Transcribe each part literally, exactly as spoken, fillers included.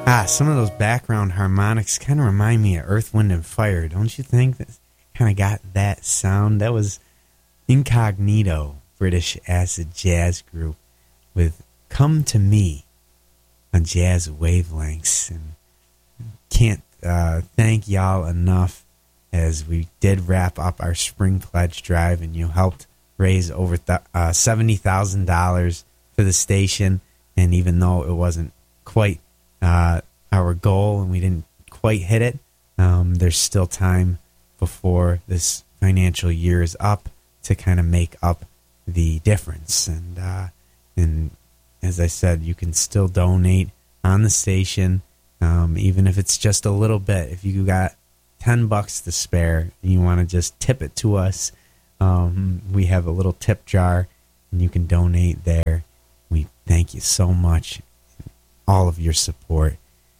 Ah, some of those background harmonics kind of remind me of Earth, Wind, and Fire. Don't you think? That kind of got that sound. That was Incognito, British acid jazz group, with Come to Me on Jazz Wavelengths. And can't uh, thank y'all enough as we did wrap up our Spring Pledge Drive, and you helped raise over th- uh, seventy thousand dollars for the station. And even though it wasn't quite uh, our goal and we didn't quite hit it, um, there's still time before this financial year is up to kind of make up the difference. And uh, and as I said, you can still donate on the station, um, even if it's just a little bit. If you got ten bucks to spare and you want to just tip it to us, um, we have a little tip jar and you can donate there. We thank you so much, all of your support.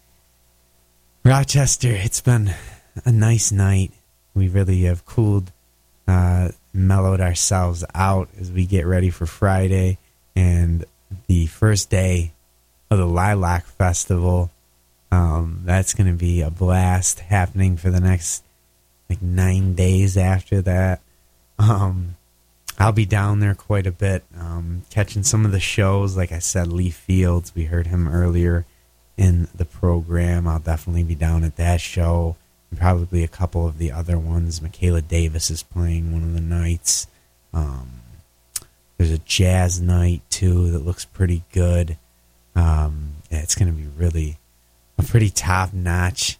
Rochester, it's been a nice night. We really have cooled, uh, mellowed ourselves out as we get ready for Friday and the first day of the Lilac Festival. Um, that's going to be a blast happening for the next like nine days after that. Um, I'll be down there quite a bit, um, catching some of the shows. Like I said, Lee Fields, we heard him earlier in the program. I'll definitely be down at that show, and probably a couple of the other ones. Michaela Davis is playing one of the nights. Um, there's a jazz night, too, that looks pretty good. Um, yeah, it's going to be really a pretty top-notch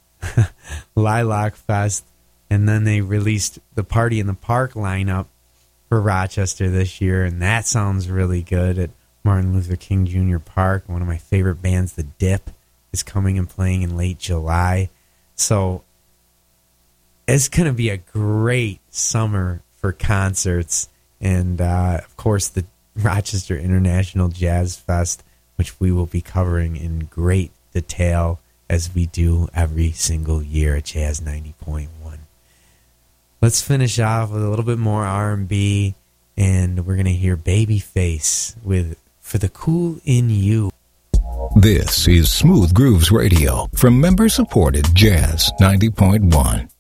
Lilac Fest. And then they released the Party in the Park lineup for Rochester this year, and that sounds really good at Martin Luther King Junior Park. One of my favorite bands, The Dip, is coming and playing in late July. So it's going to be a great summer for concerts. And, uh, of course, the Rochester International Jazz Fest, which we will be covering in great detail as we do every single year at Jazz ninety point one. Let's finish off with a little bit more R and B, and we're going to hear Babyface with For the Cool in You. This is Smooth Grooves Radio from member-supported Jazz ninety point one.